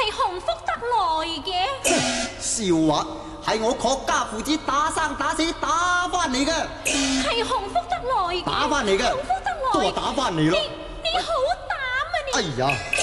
係洪福得來嘅。 笑話，係我郝家父子打生打死打翻嚟嘅。 係洪福得來嘅。 打翻嚟嘅。 洪福得來。 都話打翻嚟咯。 你好膽啊你！ 哎呀！